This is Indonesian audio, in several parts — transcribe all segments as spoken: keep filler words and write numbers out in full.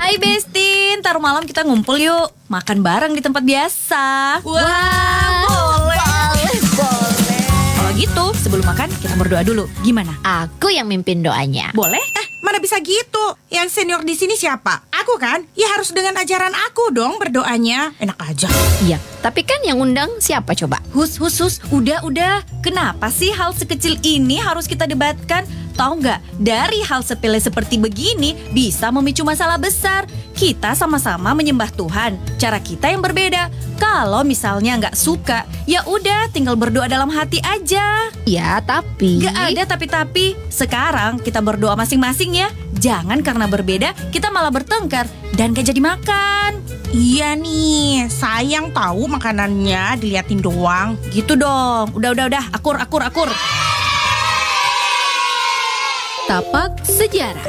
Hai Besti, ntar malam kita ngumpul yuk. Makan bareng di tempat biasa. Wah, boleh. Boleh, boleh. Kalau gitu, sebelum makan kita berdoa dulu. Gimana? Aku yang mimpin doanya. Boleh? Eh, mana bisa gitu? Yang senior di sini siapa? Aku kan? Ya harus dengan ajaran aku dong berdoanya. Enak aja. Iya, tapi kan yang undang siapa coba? Hus, hus, hus. Udah, udah. Kenapa sih hal sekecil ini harus kita debatkan? Tahu nggak, dari hal sepele seperti begini bisa memicu masalah besar. Kita sama-sama menyembah Tuhan, cara kita yang berbeda. Kalau misalnya nggak suka, ya udah tinggal berdoa dalam hati aja. Ya, tapi Nggak ada tapi-tapi. Sekarang kita berdoa masing-masing ya. Jangan karena berbeda kita malah bertengkar dan gak jadi makan. Iya nih, sayang tahu makanannya diliatin doang. Gitu dong. Udah, udah, udah. Akur, akur, akur. Tapak Sejarah.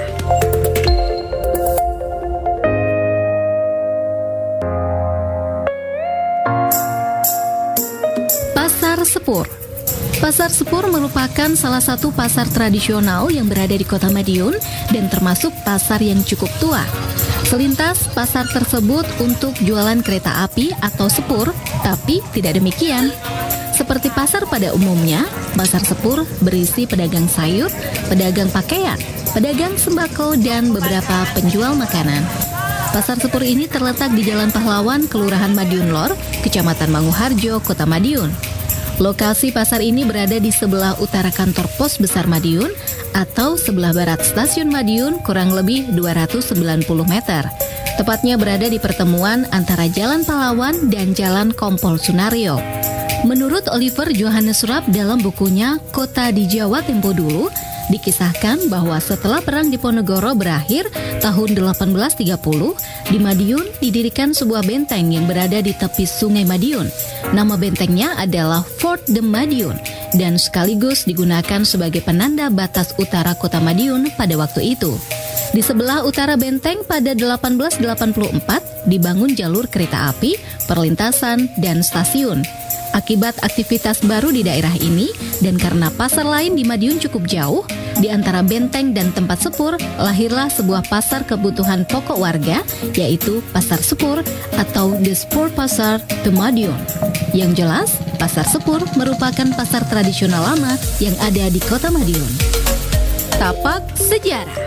Pasar Sepur. Pasar Sepur merupakan salah satu pasar tradisional yang berada di Kota Madiun dan termasuk pasar yang cukup tua. Selintas pasar tersebut untuk jualan kereta api atau sepur, tapi tidak demikian. Seperti pasar pada umumnya, pasar Sepur berisi pedagang sayur, pedagang pakaian, pedagang sembako, dan beberapa penjual makanan. Pasar Sepur ini terletak di Jalan Pahlawan, Kelurahan Madiun Lor, Kecamatan Manguharjo, Kota Madiun. Lokasi pasar ini berada di sebelah utara kantor pos besar Madiun atau sebelah barat stasiun Madiun kurang lebih dua ratus sembilan puluh meter. Tepatnya berada di pertemuan antara Jalan Pahlawan dan Jalan Kompol Sunario. Menurut Oliver Johannes Rapp dalam bukunya Kota di Jawa Tempo Dulu, dikisahkan bahwa setelah Perang Diponegoro berakhir tahun delapan belas tiga puluh, di Madiun didirikan sebuah benteng yang berada di tepi Sungai Madiun. Nama bentengnya adalah Fort de Madiun dan sekaligus digunakan sebagai penanda batas utara Kota Madiun pada waktu itu. Di sebelah utara benteng pada delapan belas delapan puluh empat dibangun jalur kereta api, perlintasan, dan stasiun. Akibat aktivitas baru di daerah ini dan karena pasar lain di Madiun cukup jauh, di antara benteng dan tempat sepur lahirlah sebuah pasar kebutuhan pokok warga, yaitu Pasar Sepur atau The Spur Pasar de Madiun. Yang jelas, Pasar Sepur merupakan pasar tradisional lama yang ada di Kota Madiun. Tapak Sejarah.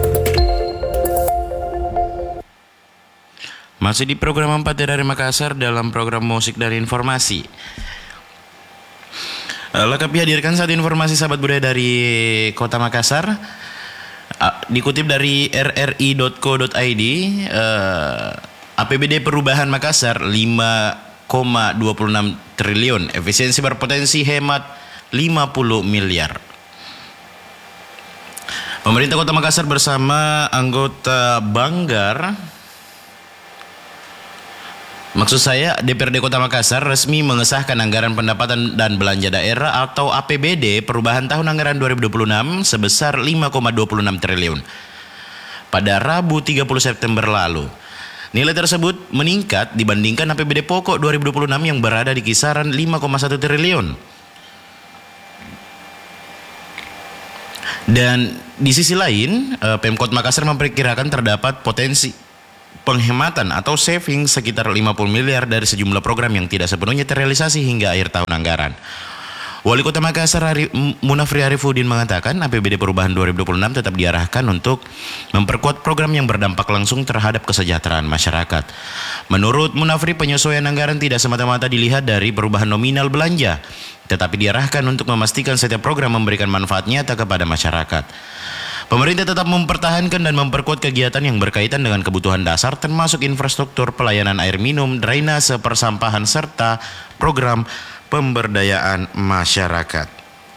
Masih di program empat dari Makassar dalam program musik dan informasi. Lengkap hadirkan satu informasi sahabat budaya dari Kota Makassar. Dikutip dari r r i dot co dot i d, A P B D Perubahan Makassar lima koma dua enam triliun, efisiensi berpotensi hemat lima puluh miliar. Pemerintah Kota Makassar bersama anggota Banggar, maksud saya D P R D Kota Makassar, resmi mengesahkan anggaran pendapatan dan belanja daerah atau A P B D perubahan tahun anggaran dua ribu dua puluh enam sebesar lima koma dua enam triliun pada Rabu tiga puluh September lalu. Nilai tersebut meningkat dibandingkan A P B D pokok dua ribu dua puluh enam yang berada di kisaran lima koma satu triliun. Dan di sisi lain, Pemkot Makassar memperkirakan terdapat potensi penghematan atau saving sekitar lima puluh miliar dari sejumlah program yang tidak sepenuhnya terrealisasi hingga akhir tahun anggaran. Wali Kota Makassar Ari, Munafri Arifuddin mengatakan A P B D perubahan dua ribu dua puluh enam tetap diarahkan untuk memperkuat program yang berdampak langsung terhadap kesejahteraan masyarakat. Menurut Munafri, penyesuaian anggaran tidak semata-mata dilihat dari perubahan nominal belanja, tetapi diarahkan untuk memastikan setiap program memberikan manfaat nyata kepada masyarakat. Pemerintah tetap mempertahankan dan memperkuat kegiatan yang berkaitan dengan kebutuhan dasar termasuk infrastruktur, pelayanan air minum, drainase, persampahan, serta program pemberdayaan masyarakat.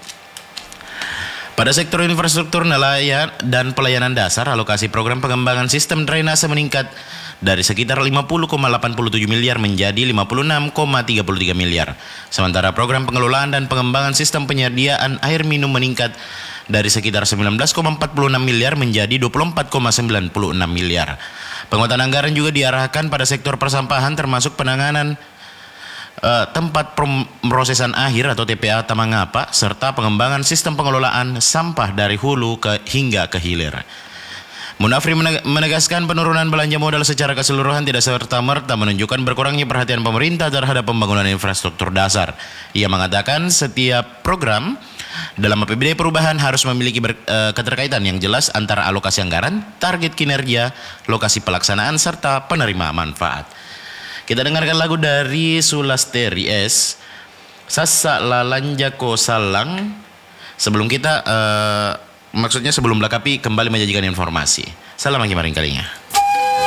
Pada sektor infrastruktur, nelayan dan pelayanan dasar, alokasi program pengembangan sistem drainase meningkat dari sekitar lima puluh koma delapan tujuh miliar menjadi lima puluh enam koma tiga tiga miliar. Sementara program pengelolaan dan pengembangan sistem penyediaan air minum meningkat dari sekitar sembilan belas koma empat enam miliar menjadi dua puluh empat koma sembilan enam miliar. Penguatan anggaran juga diarahkan pada sektor persampahan termasuk penanganan uh, tempat pemrosesan akhir atau T P A Tamangapa serta pengembangan sistem pengelolaan sampah dari hulu ke hingga ke hilir. Munafri menegaskan penurunan belanja modal secara keseluruhan tidak serta-merta menunjukkan berkurangnya perhatian pemerintah terhadap pembangunan infrastruktur dasar. Ia mengatakan setiap program dalam A P B D perubahan harus memiliki ber, e, keterkaitan yang jelas antara alokasi anggaran, target kinerja, lokasi pelaksanaan, serta penerima manfaat. Kita dengarkan lagu dari Sulasteri S, Sasa Lalanjako Salang. Sebelum kita... E, Maksudnya sebelum Blakapi kembali menyajikan informasi. Salam lagi maring kalinya.